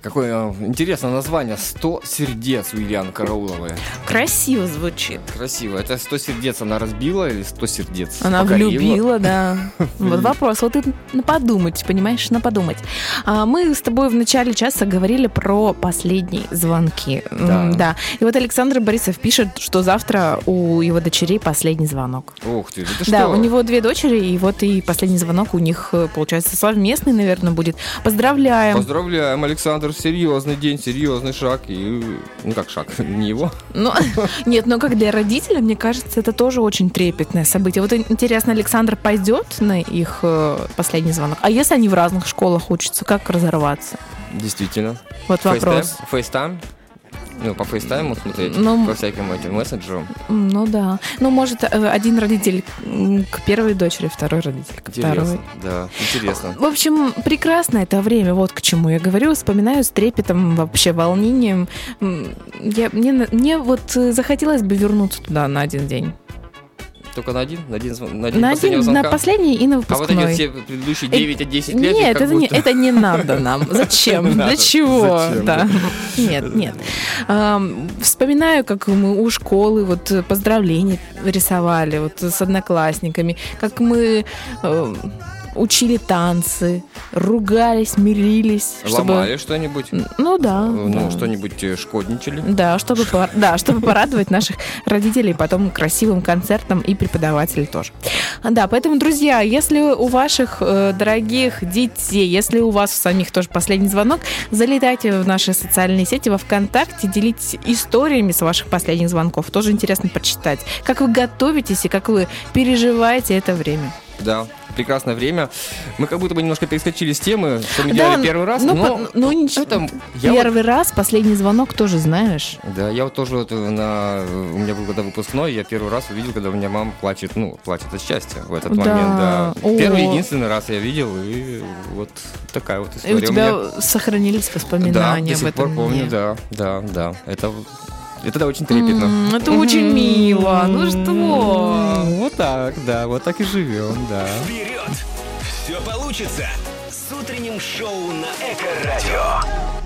Какое интересное название. 100 сердец у Ильяны Карауловой. Красиво звучит. Красиво. Это 100 сердец она разбила или 100 сердец она покорила? Влюбила, да. Вот вопрос. Вот это на подумать, понимаешь, на подумать. Мы с тобой в начале часа говорили про последние звонки. Да. И вот Александр Борисов пишет, что завтра у его дочерей последний звонок. Ух ты, это что? Да, у него 2 дочери, и вот и последний звонок у них, получается, совместный, наверное, будет. Поздравляем. Поздравляем, Александр. Серьезный день, серьезный шаг. И, как шаг, не его. Нет, но как для родителей, мне кажется, это тоже очень трепетное событие. Вот интересно, Александр пойдет на их последний звонок? А если они в разных школах учатся, как разорваться? Действительно. Вот вопрос. FaceTime? По фейстайму смотреть, по всяким этим мессенджерам. Ну да. Может, один родитель к первой дочери, второй родитель к второй. Да, интересно. В общем, прекрасно это время, вот к чему я говорю. Вспоминаю с трепетом, вообще волнением. Мне вот захотелось бы вернуться туда на один день. Только на один последнего звонка? На последний и на выпускной. А вот эти все предыдущие 9 и 10 лет? Нет, это не надо нам. Зачем? Для чего? Да. Нет. Вспоминаю, как мы у школы вот поздравления рисовали вот с одноклассниками, как мы учили танцы, ругались, мирились. Ломали что-нибудь? Да. Что-нибудь шкодничали? Да, чтобы порадовать наших родителей потом красивым концертом и преподавателей тоже. Да, поэтому, друзья, если у ваших дорогих детей, если у вас самих тоже последний звонок, залетайте в наши социальные сети, во ВКонтакте, делитесь историями с ваших последних звонков. Тоже интересно почитать. Как вы готовитесь и как вы переживаете это время. Да, прекрасное время. Мы как будто бы немножко перескочили с темы, что мы делали первый раз, но ничего. Первый раз, последний звонок тоже знаешь. Да, я вот тоже у меня был когда выпускной, я первый раз увидел, когда у меня мама плачет от счастья в этот момент. Да. Первый единственный раз я видел, и вот такая вот история. И у тебя сохранились воспоминания об этом. Да, до сих пор помню, да. Это очень трепетно. Это очень мило. Ну что? Вот так, да, вот так и живем, да. Вперед! Все получится с утренним шоу на Эко-радио.